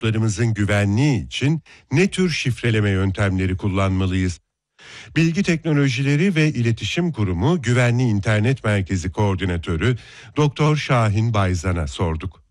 hesaplarımızın güvenliği için ne tür şifreleme yöntemleri kullanmalıyız? Bilgi Teknolojileri ve İletişim Kurumu Güvenli İnternet Merkezi Koordinatörü Doktor Şahin Bayzan'a sorduk.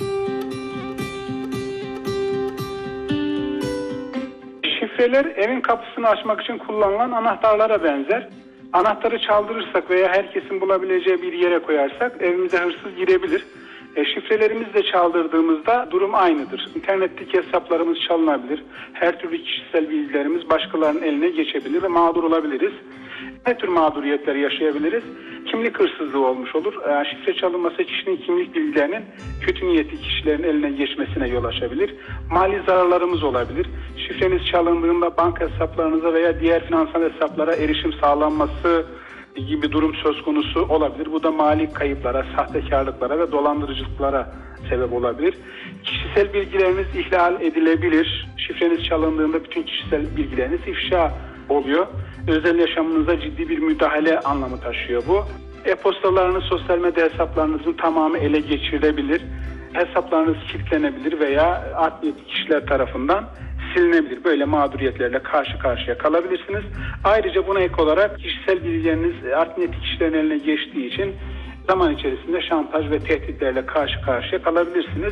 Şifreler evin kapısını açmak için kullanılan anahtarlara benzer. Anahtarı çaldırırsak veya herkesin bulabileceği bir yere koyarsak evimize hırsız girebilir. Şifrelerimizi de çaldırdığımızda durum aynıdır. İnternetteki hesaplarımız çalınabilir. Her türlü kişisel bilgilerimiz başkalarının eline geçebilir ve mağdur olabiliriz. Ne tür mağduriyetler yaşayabiliriz? Kimlik hırsızlığı olmuş olur. Şifre çalınması kişinin kimlik bilgilerinin kötü niyetli kişilerin eline geçmesine yol açabilir. Mali zararlarımız olabilir. Şifreniz çalındığında banka hesaplarınıza veya diğer finansal hesaplara erişim sağlanması gibi durum söz konusu olabilir. Bu da mali kayıplara, sahtekarlıklara ve dolandırıcılıklara sebep olabilir. Kişisel bilgileriniz ihlal edilebilir. Şifreniz çalındığında bütün kişisel bilgileriniz ifşa oluyor. Özel yaşamınıza ciddi bir müdahale anlamı taşıyor bu. E-postalarınız, sosyal medya hesaplarınızın tamamı ele geçirilebilir. Hesaplarınız kilitlenebilir veya art niyetli kişiler tarafından silinebilir. Böyle mağduriyetlerle karşı karşıya kalabilirsiniz. Ayrıca buna ek olarak kişisel bilgileriniz art niyetli kişilerin eline geçtiği için zaman içerisinde şantaj ve tehditlerle karşı karşıya kalabilirsiniz.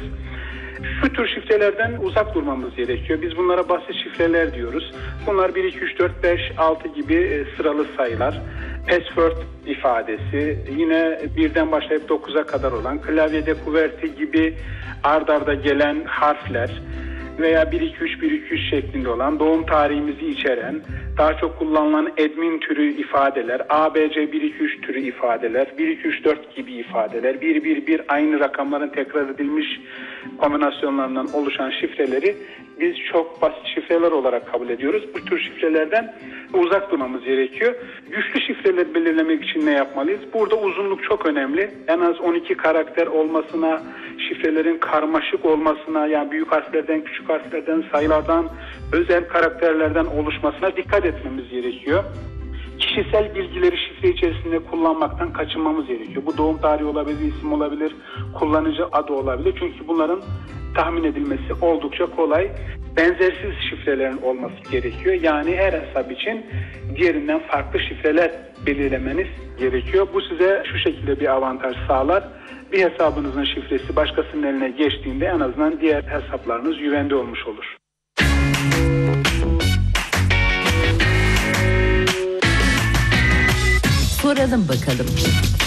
Şu tür şifrelerden uzak durmamız gerekiyor. Biz bunlara basit şifreler diyoruz. Bunlar 1, 2, 3, 4, 5, 6 gibi sıralı sayılar. Password ifadesi, yine birden başlayıp 9'a kadar olan, klavyede QWERTY gibi ard arda gelen harfler veya 1, 2, 3, 1, 2, 3 şeklinde olan, doğum tarihimizi içeren, daha çok kullanılan admin türü ifadeler, ABC 1, 2, 3 türü ifadeler, 1, 2, 3, 4 gibi ifadeler, 1, 1, 1 aynı rakamların tekrar edilmiş kombinasyonlarından oluşan şifreleri biz çok basit şifreler olarak kabul ediyoruz. Bu tür şifrelerden uzak durmamız gerekiyor. Güçlü şifreleri belirlemek için ne yapmalıyız? Burada uzunluk çok önemli. En az 12 karakter olmasına, şifrelerin karmaşık olmasına, yani büyük harflerden, küçük harflerden, sayılardan, özel karakterlerden oluşmasına dikkat etmemiz gerekiyor. Kişisel bilgileri şifre içerisinde kullanmaktan kaçınmamız gerekiyor. Bu doğum tarihi olabilir, isim olabilir, kullanıcı adı olabilir. Çünkü bunların tahmin edilmesi oldukça kolay. Benzersiz şifrelerin olması gerekiyor. Yani her hesap için diğerinden farklı şifreler belirlemeniz gerekiyor. Bu size şu şekilde bir avantaj sağlar. Bir hesabınızın şifresi başkasının eline geçtiğinde en azından diğer hesaplarınız güvende olmuş olur. Soralım bakalım.